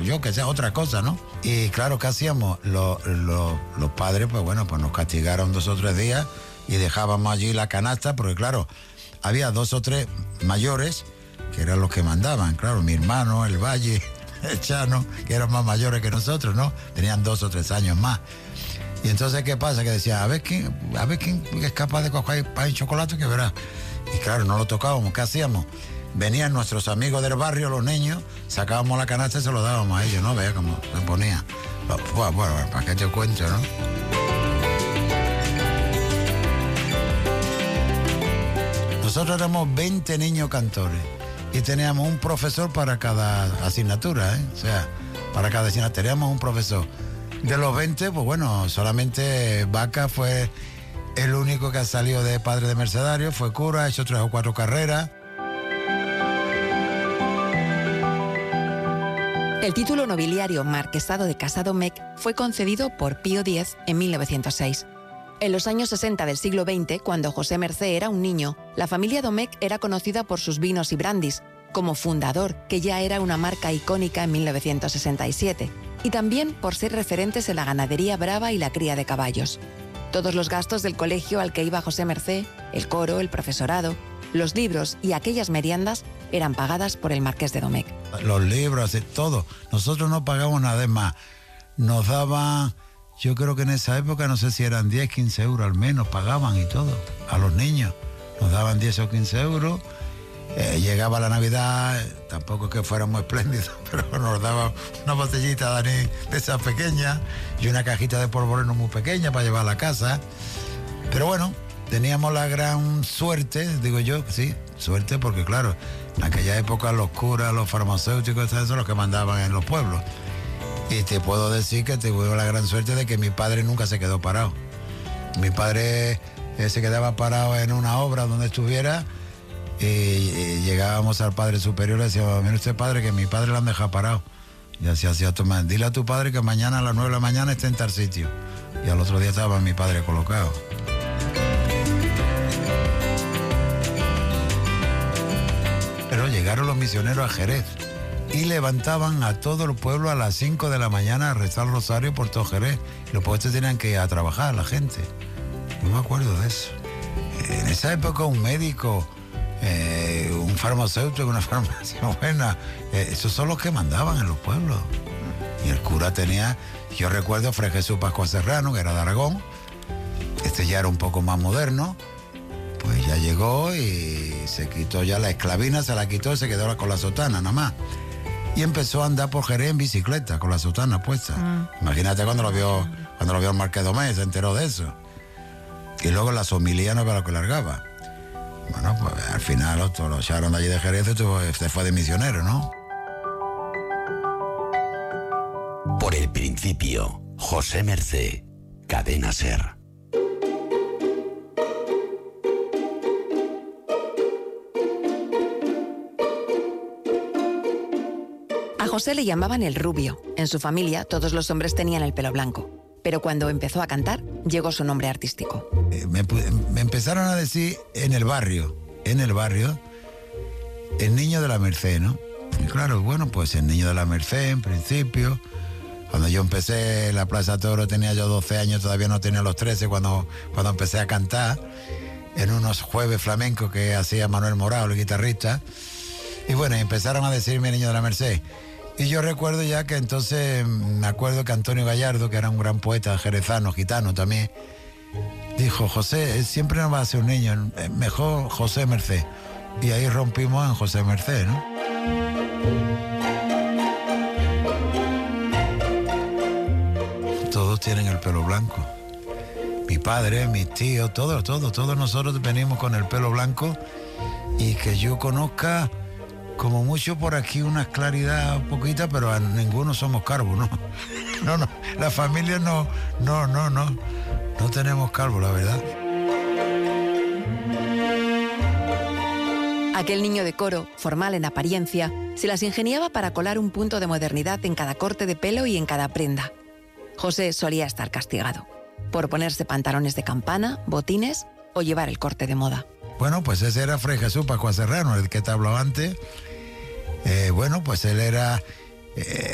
yo que sea otra cosa, ¿no? Y claro, ¿qué hacíamos? Los padres, pues bueno, pues nos castigaron 2 o 3 días y dejábamos allí la canasta, porque claro, había 2 o 3 mayores que eran los que mandaban, claro, mi hermano, el Valle, el Chano, que eran más mayores que nosotros, ¿no? Tenían 2 o 3 años más. Y entonces, ¿qué pasa? Que decían, a ver quién es capaz de coger pan y chocolate, que verás. Y claro, no lo tocábamos, ¿qué hacíamos? Venían nuestros amigos del barrio, los niños, sacábamos la canasta y se lo dábamos a ellos, ¿no? Veía cómo se ponía. Bueno, ¿para qué te cuento, no? Nosotros éramos 20 niños cantores y teníamos un profesor para cada asignatura, ¿eh? O sea, para cada asignatura teníamos un profesor. De los 20, pues bueno, solamente Vaca fue el único que ha salido de padre de mercedario, fue cura, ha hecho 3 o 4 carreras. El título nobiliario Marquesado de Casa Domecq fue concedido por Pío X en 1906. En los años 60 del siglo XX, cuando José Mercé era un niño, la familia Domecq era conocida por sus vinos y brandis, como Fundador, que ya era una marca icónica en 1967, y también por ser referentes en la ganadería brava y la cría de caballos. Todos los gastos del colegio al que iba José Mercé, el coro, el profesorado, los libros y aquellas meriendas eran pagadas por el Marqués de Domecq. Los libros, todo. Nosotros no pagamos nada más. Nos daban, yo creo que en esa época, no sé si eran 10, 15 euros al menos, pagaban y todo, a los niños. Nos daban 10 o 15 euros. Llegaba la Navidad, tampoco es que fuéramos espléndidos, pero nos daban una botellita de esas pequeñas y una cajita de polvoreno muy pequeña para llevar a la casa. Pero bueno, teníamos la gran suerte, digo yo, sí, suerte, porque claro, en aquella época los curas, los farmacéuticos, eso son los que mandaban en los pueblos. Y te puedo decir que tuve la gran suerte de que mi padre nunca se quedó parado. Mi padre se quedaba parado en una obra donde estuviera. Y llegábamos al padre superior y le decíamos, mire usted, padre, que mi padre lo han dejado parado. Y así hacía Tomás, dile a tu padre que mañana a las 9 de la mañana esté en tal sitio. Y al otro día estaba mi padre colocado. Pero llegaron los misioneros a Jerez y levantaban a todo el pueblo a las 5 de la mañana a rezar el rosario por todo Jerez. Y los puestos tenían que ir a trabajar, la gente. Yo me acuerdo de eso. En esa época un médico... un farmacéutico, una farmacia buena, esos son los que mandaban en los pueblos. Y el cura tenía, yo recuerdo Fray Jesús Pascua Serrano, que era de Aragón, este ya era un poco más moderno, pues ya llegó y se quitó ya la esclavina, se la quitó y se quedó con la sotana nada más. Y empezó a andar por Jerez en bicicleta, con la sotana puesta. Imagínate cuando lo vio el Marqués de Domecq, se enteró de eso. Y luego las homilías no era lo que largaba. Bueno, pues al final lo echaron de allí de Jerez y se fue de misionero, ¿no? Por el principio, José Mercé, Cadena SER. A José le llamaban el rubio. En su familia todos los hombres tenían el pelo blanco. Pero cuando empezó a cantar, llegó su nombre artístico. Me empezaron a decir en el barrio, el niño de la Merced, ¿no? Y claro, bueno, pues el niño de la Merced, en principio. Cuando yo empecé en la Plaza Toro tenía yo 12 años, todavía no tenía los 13 cuando empecé a cantar en unos jueves flamencos que hacía Manuel Morao, el guitarrista. Y bueno, empezaron a decirme el niño de la Merced. Y yo recuerdo ya que entonces, me acuerdo que Antonio Gallardo, que era un gran poeta jerezano, gitano también, dijo, José, siempre no va a ser un niño, mejor José Mercé. Y ahí rompimos en José Mercé, ¿no? Todos tienen el pelo blanco. Mi padre, mis tíos, todos nosotros venimos con el pelo blanco y que yo conozca... Como mucho por aquí una claridad poquita, pero a ninguno somos calvos, ¿no? No, la familia no tenemos calvos, la verdad. Aquel niño de coro, formal en apariencia, se las ingeniaba para colar un punto de modernidad en cada corte de pelo y en cada prenda. José solía estar castigado por ponerse pantalones de campana, botines o llevar el corte de moda. Bueno, pues ese era Fray Jesús Pascua Serrano, el que te hablaba antes. Bueno, pues él era